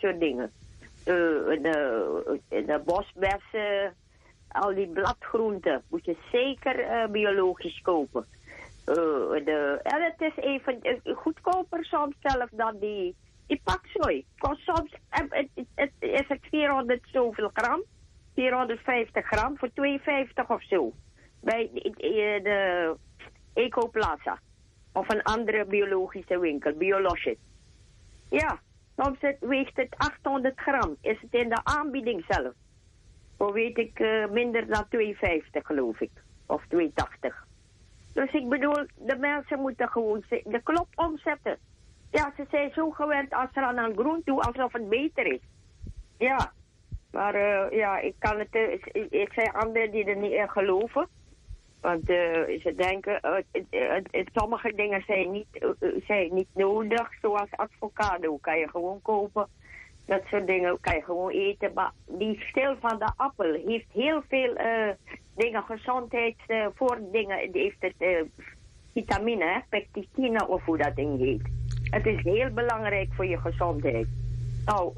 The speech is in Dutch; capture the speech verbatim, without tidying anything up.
soort dingen. Uh, de, de bosbessen, al die bladgroenten moet je zeker uh, biologisch kopen. Uh, de, en het is even uh, goedkoper soms zelf dan die, die paksoi. Kost soms uh, het, het, het, is het vierhonderd zoveel gram, vierhonderdvijftig gram voor twee vijftig of zo. Bij de, de Ecoplaza. Of een andere biologische winkel, Biologisch. Ja, soms het, weegt het achthonderd gram. Is het in de aanbieding zelf. Voor weet ik uh, minder dan twee vijftig geloof ik. Of twee tachtig. Dus ik bedoel, de mensen moeten gewoon de klop omzetten. Ja, ze zijn zo gewend als ze aan een groen toe alsof het beter is. Ja, maar uh, ja, ik kan het, uh, ik zijn anderen die er niet in geloven. Want uh, ze denken, uh, uh, uh, sommige dingen zijn niet, uh, zijn niet nodig, zoals avocado kan je gewoon kopen. Dat soort dingen kan je gewoon eten. Maar die schil van de appel heeft heel veel uh, dingen, gezondheidsvoordingen. Die heeft het uh, vitamine, hè, pectine of hoe dat ding heet. Het is heel belangrijk voor je gezondheid. Nou,